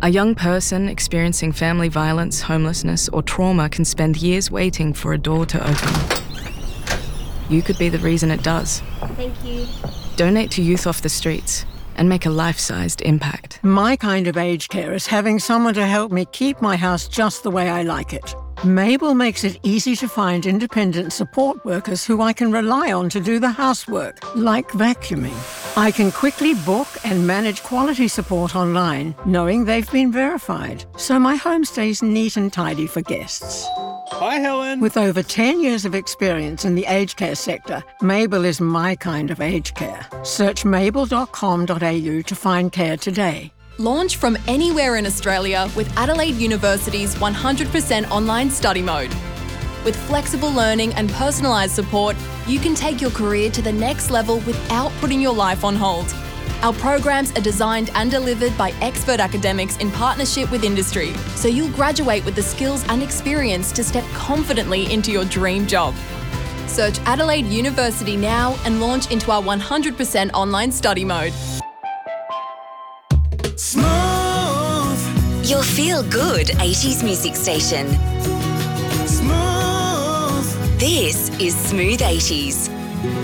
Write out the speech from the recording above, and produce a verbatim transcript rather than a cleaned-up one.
A young person experiencing family violence, homelessness, or trauma can spend years waiting for a door to open. You could be the reason it does. Thank you. Donate to Youth Off the Streets and make a life-sized impact. My kind of aged care is having someone to help me keep my house just the way I like it. Mabel makes it easy to find independent support workers who I can rely on to do the housework, like vacuuming. I can quickly book and manage quality support online, knowing they've been verified, so my home stays neat and tidy for guests. Hi, Helen. With over ten years of experience in the aged care sector, Mabel is my kind of aged care. Search mabel dot com dot a u to find care today. Launch from anywhere in Australia with Adelaide University's one hundred percent online study mode. With flexible learning and personalised support, you can take your career to the next level without putting your life on hold. Our programs are designed and delivered by expert academics in partnership with industry, so you'll graduate with the skills and experience to step confidently into your dream job. Search Adelaide University now and launch into our one hundred percent online study mode. Smooth. Your feel-good eighties music station. Smooth. This is Smooth eighties.